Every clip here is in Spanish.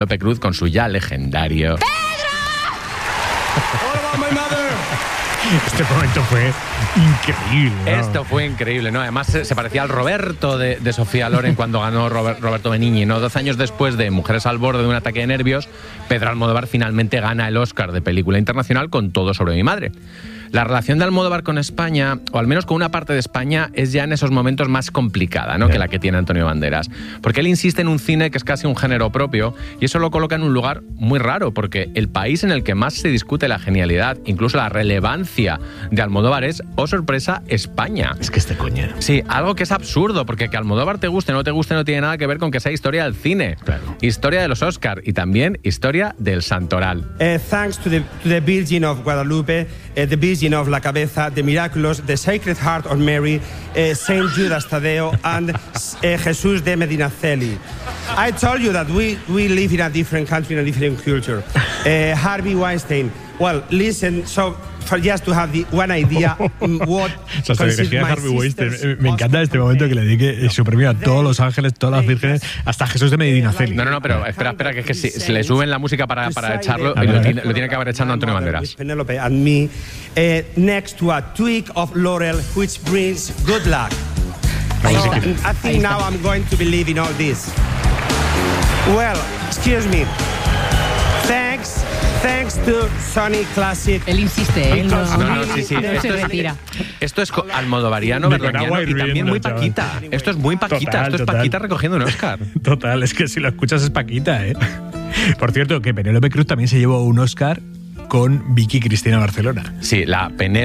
Penélope Cruz con su ya legendario Este momento fue increíble, ¿no? Esto fue increíble, ¿no? Además se parecía al Roberto de Sofía Loren cuando ganó Roberto Benigni, ¿no? 12 años después de Mujeres al borde de un ataque de nervios, Pedro Almodóvar finalmente gana el Oscar de película internacional con Todo sobre mi madre. La relación de Almodóvar con España, o al menos con una parte de España, es ya en esos momentos más complicada, ¿no?, que la que tiene Antonio Banderas. Porque él insiste en un cine que es casi un género propio, y eso lo coloca en un lugar muy raro, porque el país en el que más se discute la genialidad, incluso la relevancia de Almodóvar es, oh sorpresa, España. Es que este coñero. Sí, algo que es absurdo, porque que Almodóvar te guste o no te guste no tiene nada que ver con que sea historia del cine. Claro. Historia de los Oscar y también historia del Santoral. Thanks to the Virgin of Guadalupe, the Virgin of La Cabeza, the Miraculous, the Sacred Heart of Mary, Saint Judas Tadeo, and Jesus de Medinaceli. I told you that we live in a different country, in a different culture. Harvey Weinstein. Well, listen, so for just to have one idea what O sea, se dirigía a Harvey Weinstein. Me encanta este momento que le dedique su premio a todos los ángeles, todas las vírgenes, hasta Jesús de Medinaceli. No, pero espera, que es que si le suben la música para echarlo, lo tiene que haber echando Antonio Banderas. Penelope and me, next to a twig of laurel which brings good luck. So, I think now I'm going to believe in all this. Well, excuse me. Thanks to Sony Classic. Él insiste, él no Sí. se retira. Esto es almodovariano, berlaniano y también muy Paquita. Esto es muy Paquita, esto es Paquita recogiendo un Oscar. Total, es que si lo escuchas es Paquita, ¿eh? Por cierto, que Penélope Cruz también se llevó un Oscar con Vicky Cristina Barcelona. Sí, la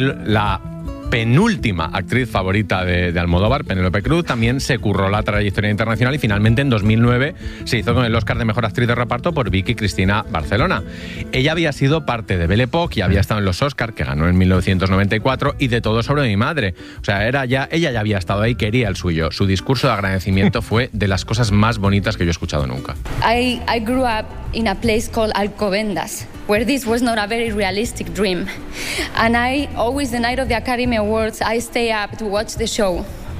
penúltima actriz favorita de Almodóvar, Penélope Cruz, también se curró la trayectoria internacional y finalmente en 2009 se hizo con el Oscar de Mejor Actriz de Reparto por Vicky Cristina Barcelona. Ella había sido parte de Belle Époque y había estado en los Oscar, que ganó en 1994, y de Todo sobre mi madre. O sea, ella ya había estado ahí, quería el suyo. Su discurso de agradecimiento fue de las cosas más bonitas que yo he escuchado nunca. I grew up in a place called Alcobendas, where this was not a very realistic dream. And I always, the night of the Academy Awards, I stay up to watch the show.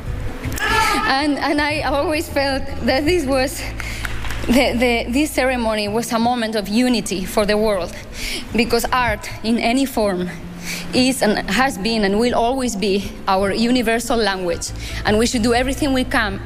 And I always felt that this was, this ceremony was a moment of unity for the world. Because art, in any form, is and has been and will always be our universal language. And we should do everything we can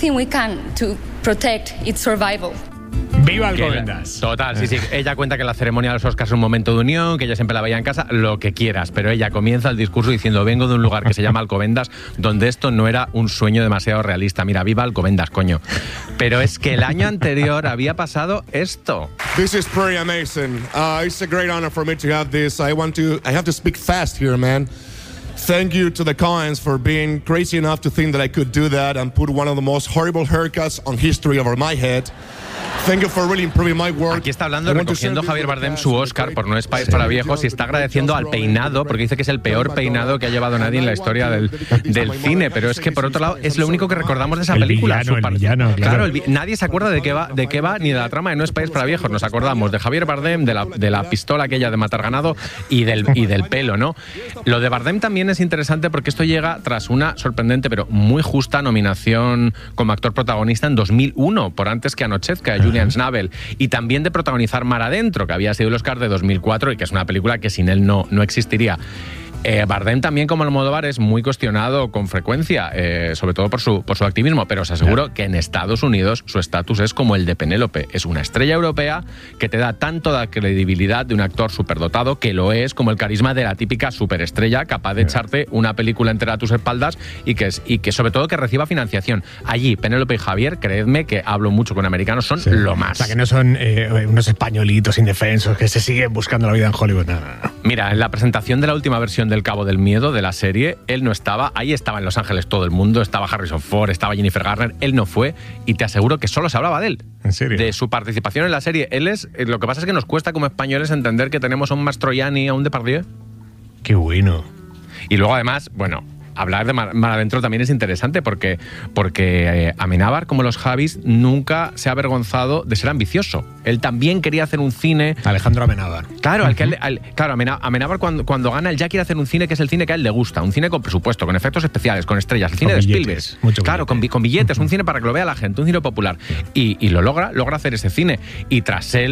to protect its survival. ¡Viva Alcobendas! Total, sí. Ella cuenta que la ceremonia de los Oscars es un momento de unión, que ella siempre la veía en casa, lo que quieras, pero ella comienza el discurso diciendo: vengo de un lugar que se llama Alcobendas, donde esto no era un sueño demasiado realista. Mira, viva Alcobendas, coño. Pero es que el año anterior había pasado esto. This is pretty amazing. It's a great honor for me to have this. I have to speak fast here, man. Thank you to the Coens for being crazy enough to think that I could do that and put one of the most horrible haircuts on history over my head. Thank you for really improving my work. Aquí está hablando, recogiendo Javier Bardem su Oscar por No es país para viejos y está agradeciendo al peinado, porque dice que es el peor peinado que ha llevado nadie en la historia del cine, pero es que por otro lado es lo único que recordamos de esa película. El villano, claro. Nadie se acuerda de qué va ni de la trama de No es país para viejos. Nos acordamos de Javier Bardem, de la pistola aquella de matar ganado y del pelo, ¿no? Lo de Bardem también es interesante porque esto llega tras una sorprendente pero muy justa nominación como actor protagonista en 2001, por Antes que anochezca, de Julian Schnabel, y también de protagonizar Mar Adentro, que había sido el Oscar de 2004 y que es una película que sin él no existiría. Bardem también, como Almodóvar, es muy cuestionado con frecuencia, sobre todo por su activismo, pero os aseguro que en Estados Unidos su estatus es como el de Penélope. Es una estrella europea que te da tanto la credibilidad de un actor superdotado, que lo es, como el carisma de la típica superestrella capaz de echarte una película entera a tus espaldas y que sobre todo que reciba financiación. Allí, Penélope y Javier, creedme que hablo mucho con americanos, son lo más. O sea, que no son unos españolitos indefensos que se siguen buscando la vida en Hollywood. No. Mira, en la presentación de la última versión del Cabo del Miedo, de la serie, él no estaba, ahí estaba en Los Ángeles todo el mundo, estaba Harrison Ford, estaba Jennifer Garner, él no fue, y te aseguro que solo se hablaba de él. ¿En serio? De su participación en la serie. Lo que pasa es que nos cuesta como españoles entender que tenemos a un Mastroianni, a un Depardieu. Qué bueno. Y luego además, bueno, hablar de Mar Adentro también es interesante porque Amenábar, como los Javis, nunca se ha avergonzado de ser ambicioso. Él también quería hacer un cine... Alejandro Amenábar. Claro, Amenábar cuando gana, él ya quiere hacer un cine que es el cine que a él le gusta, un cine con presupuesto, con efectos especiales, con estrellas, el cine de Spielberg. Claro, con billetes, un cine para que lo vea la gente, un cine popular. Y lo logra hacer ese cine. Y tras él